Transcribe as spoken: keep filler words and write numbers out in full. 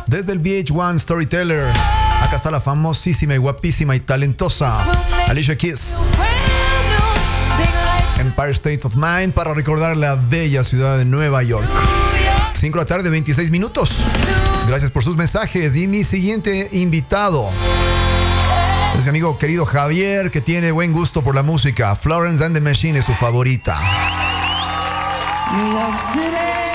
Desde el V H uno Storyteller, acá está la famosísima y guapísima y talentosa Alicia Keys. Empire State of Mind, para recordar la bella ciudad de Nueva York. cinco de la tarde, veintiséis minutos. Gracias por sus mensajes. Y mi siguiente invitado es mi amigo querido Javier, que tiene buen gusto por la música. Florence and the Machine es su favorita. New York City.